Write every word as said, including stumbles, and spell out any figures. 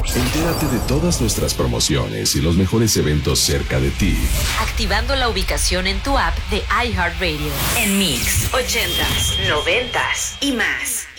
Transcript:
Entérate de todas nuestras promociones y los mejores eventos cerca de ti, activando la ubicación en tu app de iHeartRadio. En Mix, ochentas, noventas y más.